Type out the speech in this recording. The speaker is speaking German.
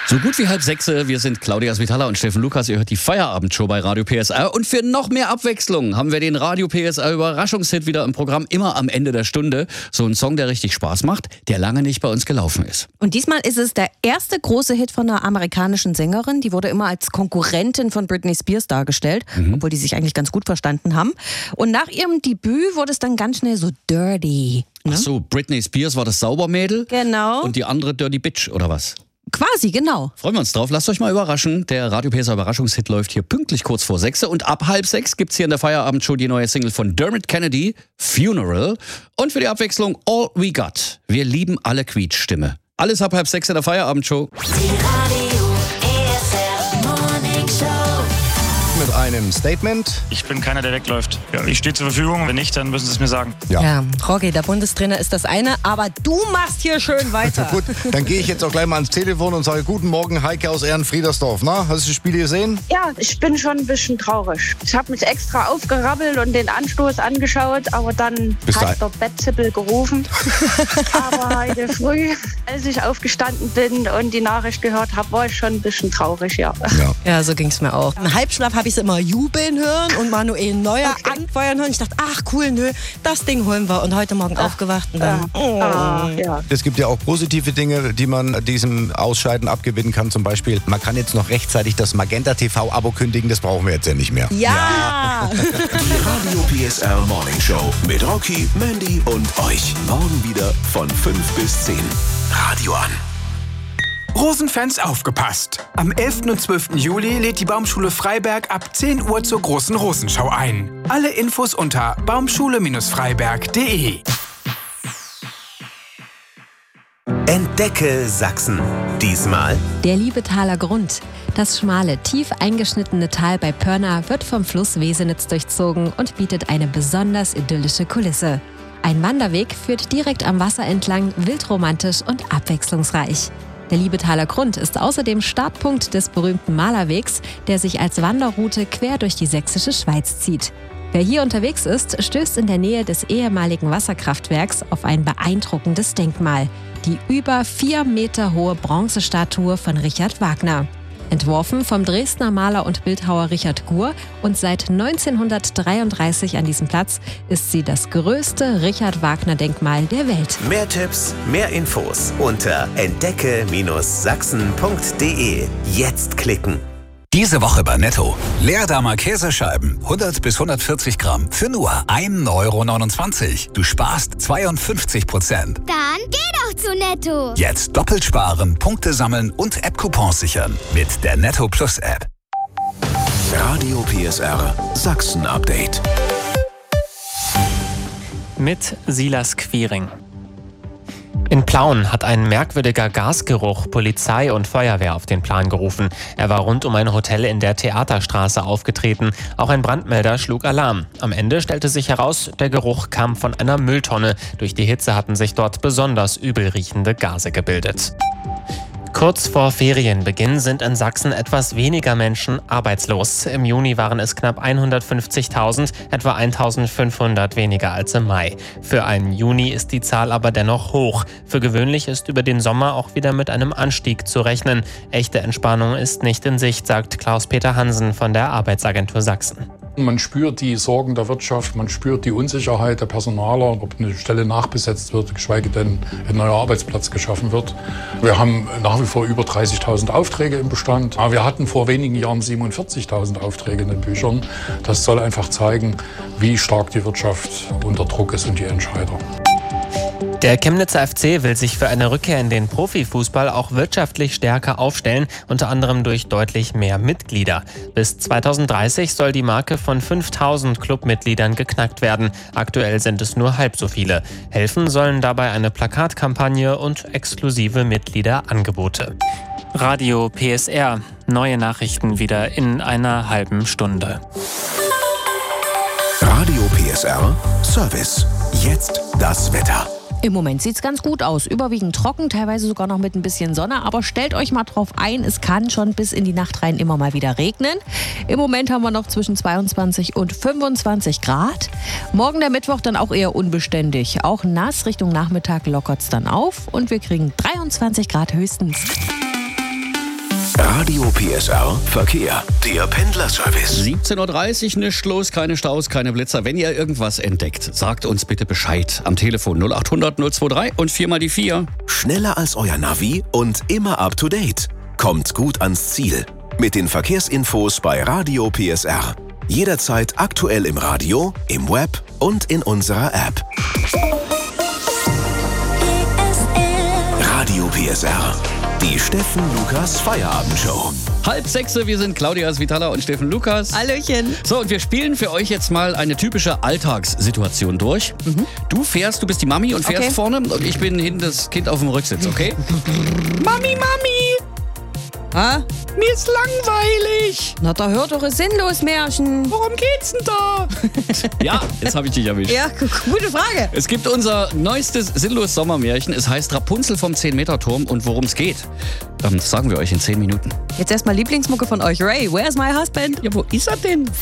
So gut wie 5:30. Wir sind Claudia Svitala und Steffen Lukas. Ihr hört die Feierabendshow bei Radio PSR. Und für noch mehr Abwechslung haben wir den Radio PSR Überraschungshit wieder im Programm, immer am Ende der Stunde. So ein Song, der richtig Spaß macht, der lange nicht bei uns gelaufen ist. Und diesmal ist es der erste große Hit von einer amerikanischen Sängerin. Die wurde immer als Konkurrentin von Britney Spears dargestellt, obwohl die sich eigentlich ganz gut verstanden haben. Und nach ihrem Debüt wurde es dann ganz schnell so dirty. Ne? Ach so, Britney Spears war das Saubermädel. Genau. Und die andere Dirty Bitch, oder was? Quasi, genau. Freuen wir uns drauf. Lasst euch mal überraschen. Der Radio PSR Überraschungshit läuft hier pünktlich kurz vor 6. Und ab 5:30 gibt's hier in der Feierabendshow die neue Single von Dermot Kennedy, Funeral. Und für die Abwechslung All We Got. Wir lieben alle Quietschstimme. Alles ab 5:30 in der Feierabendshow. Mit einem Statement. Ich bin keiner, der wegläuft. Ja, ich stehe zur Verfügung. Wenn nicht, dann müssen Sie es mir sagen. Ja, Rocky, der Bundestrainer ist das eine, aber du machst hier schön weiter. Gut, dann gehe ich jetzt auch gleich mal ans Telefon und sage guten Morgen, Heike aus Ehrenfriedersdorf. Na, hast du das Spiel gesehen? Ja, ich bin schon ein bisschen traurig. Ich habe mich extra aufgerappelt und den Anstoß angeschaut, aber dann hat der Betzippel gerufen. Aber heute früh, als ich aufgestanden bin und die Nachricht gehört habe, war ich schon ein bisschen traurig, ja. Ja, so ging es mir auch. Im Halbschlaf habe ich es immer jubeln hören und Manuel Neuer anfeuern hören. Ich dachte, ach cool, nö, das Ding holen wir. Und heute Morgen aufgewacht und dann... Ja. Es gibt ja auch positive Dinge, die man diesem Ausscheiden abgewinnen kann. Zum Beispiel, man kann jetzt noch rechtzeitig das Magenta TV-Abo kündigen. Das brauchen wir jetzt ja nicht mehr. Ja! Die Radio PSR Morning Show mit Rocky, Mandy und euch. Morgen wieder von 5 bis 10. Radio an. Rosenfans aufgepasst! Am 11. und 12. Juli lädt die Baumschule Freiberg ab 10 Uhr zur großen Rosenschau ein. Alle Infos unter baumschule-freiberg.de. Entdecke Sachsen. Diesmal der Liebetaler Grund. Das schmale, tief eingeschnittene Tal bei Pörna wird vom Fluss Wesenitz durchzogen und bietet eine besonders idyllische Kulisse. Ein Wanderweg führt direkt am Wasser entlang, wildromantisch und abwechslungsreich. Der Liebetaler Grund ist außerdem Startpunkt des berühmten Malerwegs, der sich als Wanderroute quer durch die sächsische Schweiz zieht. Wer hier unterwegs ist, stößt in der Nähe des ehemaligen Wasserkraftwerks auf ein beeindruckendes Denkmal, die über 4 Meter hohe Bronzestatue von Richard Wagner. Entworfen vom Dresdner Maler und Bildhauer Richard Gur und seit 1933 an diesem Platz, ist sie das größte Richard-Wagner-Denkmal der Welt. mehr Tipps, mehr Infos unter entdecke-sachsen.de. Jetzt klicken. Diese Woche bei Netto. Leerdammer Käsescheiben, 100 bis 140 Gramm, für nur 1,29 €. Du sparst 52%. Dann geh doch zu Netto. Jetzt doppelt sparen, Punkte sammeln und App-Coupons sichern mit der Netto Plus App. Radio PSR Sachsen Update. Mit Silas Quiring. In Plauen hat ein merkwürdiger Gasgeruch Polizei und Feuerwehr auf den Plan gerufen. Er war rund um ein Hotel in der Theaterstraße aufgetreten. Auch ein Brandmelder schlug Alarm. Am Ende stellte sich heraus, der Geruch kam von einer Mülltonne. Durch die Hitze hatten sich dort besonders übel riechende Gase gebildet. Kurz vor Ferienbeginn sind in Sachsen etwas weniger Menschen arbeitslos. Im Juni waren es knapp 150.000, etwa 1.500 weniger als im Mai. Für einen Juni ist die Zahl aber dennoch hoch. Für gewöhnlich ist über den Sommer auch wieder mit einem Anstieg zu rechnen. Echte Entspannung ist nicht in Sicht, sagt Klaus-Peter Hansen von der Arbeitsagentur Sachsen. Man spürt die Sorgen der Wirtschaft, man spürt die Unsicherheit der Personaler, ob eine Stelle nachbesetzt wird, geschweige denn ein neuer Arbeitsplatz geschaffen wird. Wir haben nach wie vor über 30.000 Aufträge im Bestand. Aber wir hatten vor wenigen Jahren 47.000 Aufträge in den Büchern. Das soll einfach zeigen, wie stark die Wirtschaft unter Druck ist und die Entscheider. Der Chemnitzer FC will sich für eine Rückkehr in den Profifußball auch wirtschaftlich stärker aufstellen, unter anderem durch deutlich mehr Mitglieder. Bis 2030 soll die Marke von 5.000 Clubmitgliedern geknackt werden. Aktuell sind es nur halb so viele. Helfen sollen dabei eine Plakatkampagne und exklusive Mitgliederangebote. Radio PSR. Neue Nachrichten wieder in einer halben Stunde. Radio PSR Service. Jetzt das Wetter. Im Moment sieht es ganz gut aus. Überwiegend trocken, teilweise sogar noch mit ein bisschen Sonne. Aber stellt euch mal drauf ein, es kann schon bis in die Nacht rein immer mal wieder regnen. Im Moment haben wir noch zwischen 22 und 25 Grad. Morgen der Mittwoch dann auch eher unbeständig. Auch nass, Richtung Nachmittag lockert es dann auf. Und wir kriegen 23 Grad höchstens. Radio PSR Verkehr. Der Pendlerservice. 17.30 Uhr, nichts los, keine Staus, keine Blitzer. Wenn ihr irgendwas entdeckt, sagt uns bitte Bescheid. Am Telefon 0800 023 und 4 mal die 4. Schneller als euer Navi und immer up to date. Kommt gut ans Ziel. Mit den Verkehrsinfos bei Radio PSR. Jederzeit aktuell im Radio, im Web und in unserer App. Radio PSR. Die Steffen Lukas Feierabendshow. 5:30, wir sind Claudia Svitala und Steffen Lukas. Hallöchen. So, und wir spielen für euch jetzt mal eine typische Alltagssituation durch. Du bist die Mami und fährst vorne und ich bin hinten das Kind auf dem Rücksitz, okay? Mami! Ah? Mir ist langweilig. Na, da hör doch ein sinnlos Märchen. Worum geht's denn da? Ja, jetzt habe ich dich erwischt. Ja, gute Frage. Es gibt unser neuestes sinnloses Sommermärchen. Es heißt Rapunzel vom 10-Meter-Turm und worum es geht, das sagen wir euch in 10 Minuten. Jetzt erstmal Lieblingsmucke von euch. Ray, where's my husband? Ja, wo ist er denn?